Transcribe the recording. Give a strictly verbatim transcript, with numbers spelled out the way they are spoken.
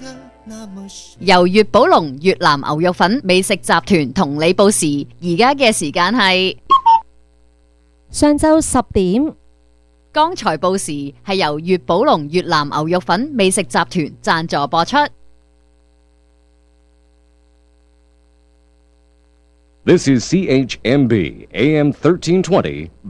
由粵寶龍越南牛肉粉美食集團同你報時，而家嘅時間係上晝十點。 剛才報時係由粵寶龍越南牛肉粉美食集團贊助播出。 This is C H M B A M thirteen twenty